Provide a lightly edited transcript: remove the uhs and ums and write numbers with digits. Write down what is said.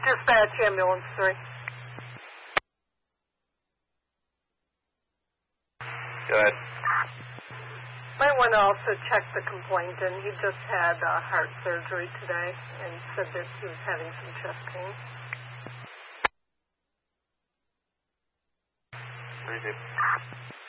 Dispatch ambulance 3. Go ahead. Might want to also check the complainant. He just had heart surgery today and said that he was having some chest pain. Very good.